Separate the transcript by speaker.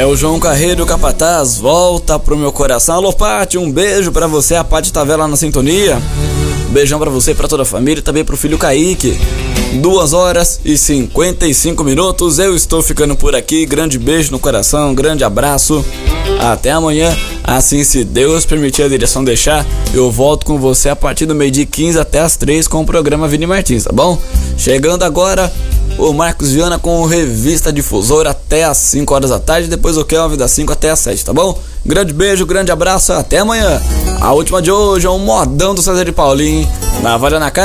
Speaker 1: É o João Carreiro Capataz, volta pro meu coração. Alô, Pati, um beijo pra você. A Pati tá vendo lá na sintonia. Beijão pra você, pra toda a família e também pro filho Kaique. 2h55. Eu estou ficando por aqui. Grande beijo no coração, grande abraço. Até amanhã. Assim, se Deus permitir, a direção deixar, eu volto com você a partir do 12h15 até as 3 com o programa Vini Martins, tá bom? Chegando agora o Marcos Viana com o Revista Difusora até as 5 horas da tarde. Depois o Kelvin das 5 até as 7, tá bom? Grande beijo, grande abraço, até amanhã. A última de hoje é um modão do César de Paulinho. Na Vale na Cara.